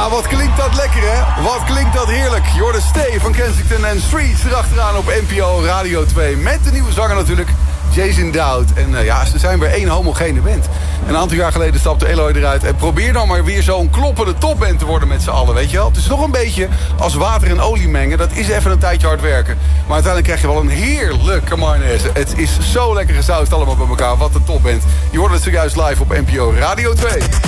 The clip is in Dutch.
Ja, wat klinkt dat lekker, hè? Wat klinkt dat heerlijk. Je hoorde Stay van Kensington en Streets erachteraan op NPO Radio 2. Met de nieuwe zanger natuurlijk, Jason Dowd. En ja, ze zijn weer één homogene band. En een aantal jaar geleden stapte Eloy eruit. En probeer dan maar weer zo'n kloppende topband te worden met z'n allen, weet je wel. Het is nog een beetje als water en olie mengen. Dat is even een tijdje hard werken. Maar uiteindelijk krijg je wel een heerlijke mayonaise. Het is zo lekker gesausd allemaal bij elkaar. Wat een topband. Je hoorde het zojuist live op NPO Radio 2.